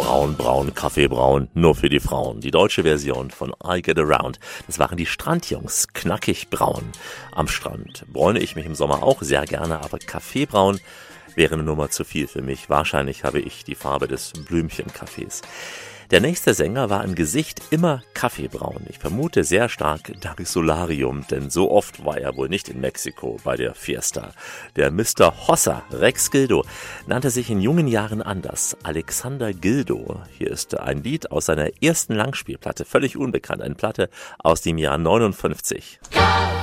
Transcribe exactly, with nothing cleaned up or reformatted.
braun, braun, Kaffeebraun, nur für die Frauen. Die deutsche Version von I Get Around. Das waren die Strandjungs, knackig braun. Am Strand bräune ich mich im Sommer auch sehr gerne, aber Kaffeebraun wäre eine Nummer zu viel für mich. Wahrscheinlich habe ich die Farbe des Blümchenkaffees. Der nächste Sänger war im Gesicht immer kaffeebraun. Ich vermute sehr stark Dark Solarium, denn so oft war er wohl nicht in Mexiko bei der Fiesta. Der Mister Hossa, Rex Gildo, nannte sich in jungen Jahren anders. Alexander Gildo. Hier ist ein Lied aus seiner ersten Langspielplatte, völlig unbekannt, eine Platte aus dem Jahr neunundfünfzig.